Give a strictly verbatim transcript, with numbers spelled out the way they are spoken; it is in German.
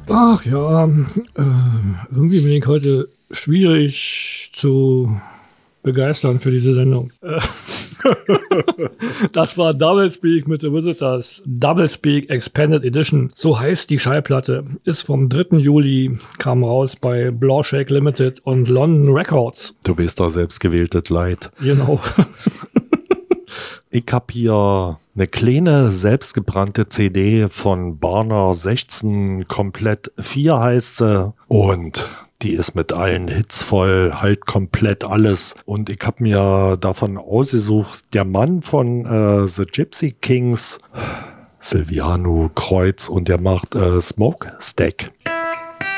Ach ja, äh, irgendwie bin ich heute schwierig zu begeistern für diese Sendung. Das war Doublespeak mit The Visitors. Doublespeak Expanded Edition. So heißt die Schallplatte. Ist vom dritten Juli, kam raus bei Blawshake Limited und London Records. Du bist doch selbstgewähltes Leid. Genau. Ich hab hier eine kleine, selbstgebrannte C D von Barner sechzehn, komplett vier heißt sie. Und die ist mit allen Hits voll, halt komplett alles. Und ich hab mir davon ausgesucht, der Mann von äh, The Gypsy Kings, Silviano Kreuz, und der macht äh, Smokestack.